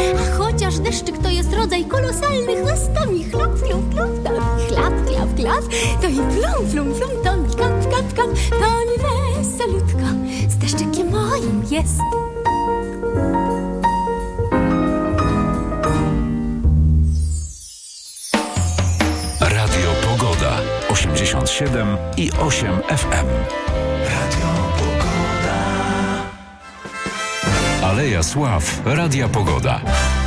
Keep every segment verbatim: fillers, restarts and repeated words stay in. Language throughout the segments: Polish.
A chociaż deszczyk to jest rodzaj kolosalnych łastami. Chlap, chlap, chlap, to mi chlap, chlap, chlap. To mi plum, plum, plum, to mi kap, kap, kap. To mi weselutko z deszczykiem moim jest. Radio Pogoda osiemdziesiąt siedem i osiem F M. Radio Pogoda. Aleja Sław, Radia Pogoda.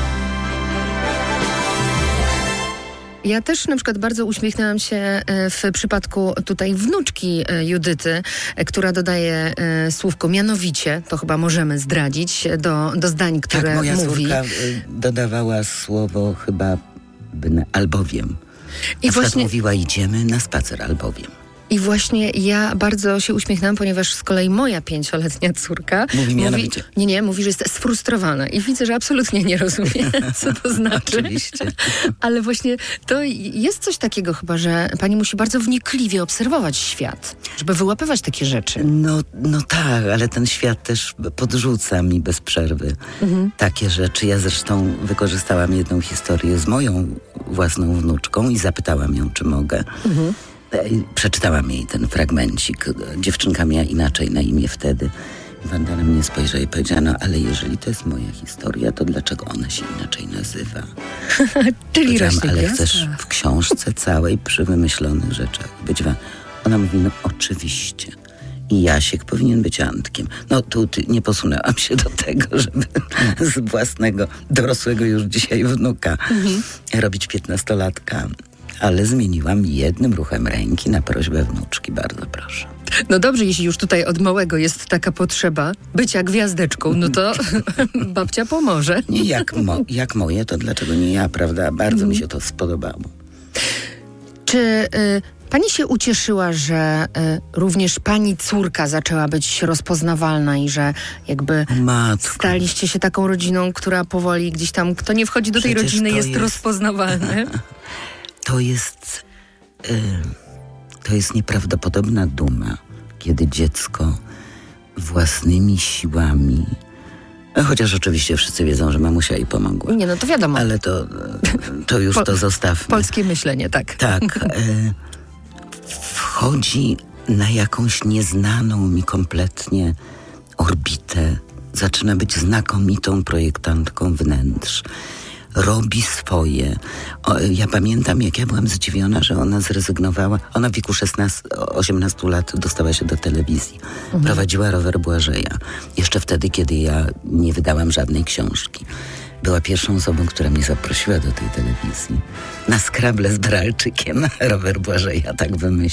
Ja też na przykład bardzo uśmiechnęłam się w przypadku tutaj wnuczki Judyty, która dodaje słówko mianowicie, to chyba możemy zdradzić, do, do zdań, które tak, moja mówi. córka dodawała słowo chyba albowiem. I na właśnie mówiła, idziemy na spacer albowiem. I właśnie ja bardzo się uśmiechnęłam, ponieważ z kolei moja pięcioletnia córka mówi mianowicie. Nie, nie, mówi, że jest sfrustrowana. I widzę, że absolutnie nie rozumie, co to znaczy. Oczywiście. Ale właśnie to jest coś takiego chyba, że pani musi bardzo wnikliwie obserwować świat, żeby wyłapywać takie rzeczy. No, no tak, ale ten świat też podrzuca mi bez przerwy mhm. takie rzeczy. Ja zresztą wykorzystałam jedną historię z moją własną wnuczką i zapytałam ją, czy mogę. Mhm. Przeczytałam jej ten fragmencik. Dziewczynka miała inaczej na imię wtedy. Wanda na mnie spojrzała i powiedziała, no ale jeżeli to jest moja historia, to dlaczego ona się inaczej nazywa? Czyli rośnie ale gwiazda. Chcesz w książce całej przy wymyślonych rzeczach być wa... Ona mówi, no oczywiście. I Jasiek powinien być Antkiem. No tu nie posunęłam się do tego, żeby z własnego, dorosłego już dzisiaj wnuka mhm. robić piętnastolatka. Ale zmieniłam jednym ruchem ręki na prośbę wnuczki. Bardzo proszę. No dobrze, jeśli już tutaj od małego jest taka potrzeba bycia gwiazdeczką, no to babcia pomoże. Nie, jak, mo- jak moje, to dlaczego nie ja, prawda? Bardzo mm. mi się to spodobało. Czy y, pani się ucieszyła, że y, również pani córka zaczęła być rozpoznawalna i że jakby Matko. staliście się taką rodziną, która powoli gdzieś tam, kto nie wchodzi do tej Przecież rodziny, jest, jest rozpoznawalny? To jest, y, to jest nieprawdopodobna duma, kiedy dziecko własnymi siłami, no chociaż oczywiście wszyscy wiedzą, że mamusia jej pomogła. Nie, no to wiadomo. Ale to, to już po, to zostawmy. Polskie myślenie, tak. Tak. Y, wchodzi na jakąś nieznaną mi kompletnie orbitę. Zaczyna być znakomitą projektantką wnętrz. Robi swoje. O, ja pamiętam, jak ja byłam zdziwiona, że ona zrezygnowała. Ona w wieku osiemnastu lat dostała się do telewizji. Mhm. Prowadziła rower Błażeja. Jeszcze wtedy, kiedy ja nie wydałam żadnej książki. Była pierwszą osobą, która mnie zaprosiła do tej telewizji. Na skrable z Bralczykiem. Rower Błażeja, tak wymyślił.